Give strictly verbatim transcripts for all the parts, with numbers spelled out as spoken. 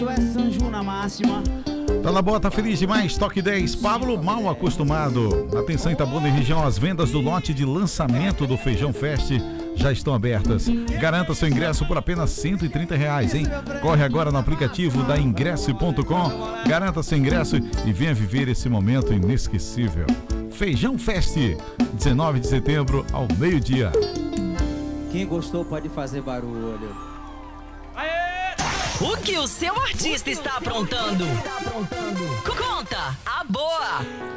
Isso é Sanju na máxima. Tá na boa, tá feliz demais. Toque dez, Pablo Mal Acostumado. Atenção, Itabuna e região, as vendas do lote de lançamento do Feijão Fest já estão abertas. Garanta seu ingresso por apenas cento e trinta reais, hein? Corre agora no aplicativo da ingresse ponto com, garanta seu ingresso e venha viver esse momento inesquecível. Feijão Fest, dezenove de setembro ao meio-dia. Quem gostou pode fazer barulho. O que o seu artista está aprontando? Conta a boa!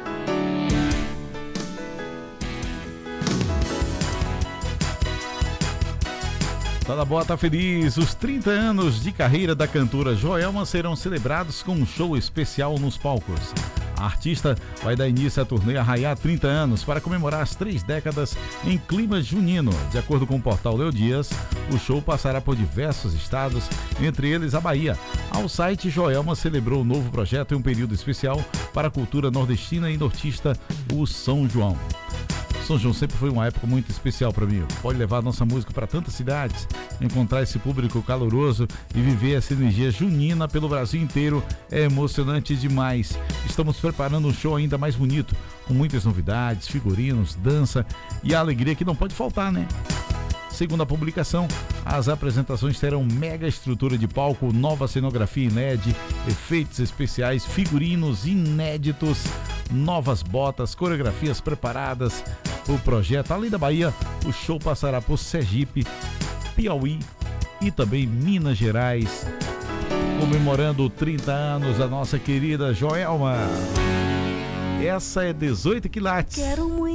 Tá na boa, tá feliz. Os trinta anos de carreira da cantora Joelma serão celebrados com um show especial nos palcos. A artista vai dar início à turnê Arraiá trinta anos para comemorar as três décadas em clima junino. De acordo com o portal Leo Dias, o show passará por diversos estados, entre eles a Bahia. Ao site, Joelma celebrou o novo projeto em um período especial para a cultura nordestina e nortista, o São João. São João sempre foi uma época muito especial para mim. Pode levar nossa música para tantas cidades, encontrar esse público caloroso e viver essa energia junina pelo Brasil inteiro é emocionante demais. Estamos preparando um show ainda mais bonito, com muitas novidades, figurinos, dança e a alegria que não pode faltar, né? Segundo a publicação, as apresentações terão mega estrutura de palco, nova cenografia em L E D, efeitos especiais, figurinos inéditos, novas botas, coreografias preparadas. O projeto, além da Bahia, o show passará por Sergipe, Piauí e também Minas Gerais, comemorando trinta anos da nossa querida Joelma. Essa é dezoito quilates. Quero muito